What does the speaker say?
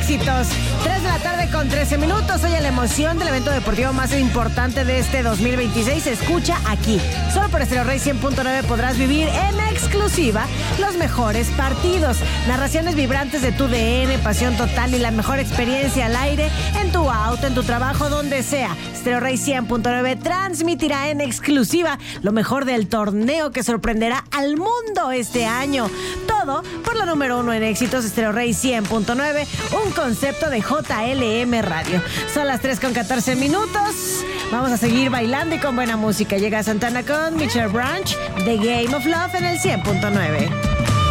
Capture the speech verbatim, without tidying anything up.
éxitos. tres de la tarde con trece minutos. Hoy la emoción del evento deportivo más importante de este dos mil veintiséis se escucha aquí. Solo por Stereo Rey cien punto nueve podrás vivir en exclusiva los mejores partidos. Narraciones vibrantes de tu D N, pasión total y la mejor experiencia al aire en tu auto, en tu trabajo, donde sea. Stereo Rey cien punto nueve transmitirá en exclusiva lo mejor del torneo que sorprenderá al mundo este año. Todo por la número uno en éxitos, Stereo Rey cien punto nueve, un concepto de J L M Radio. Son las tres con catorce minutos. Vamos a seguir bailando y con buena música. Llega Santana con Michelle Branch, The Game of Love en el cien punto nueve.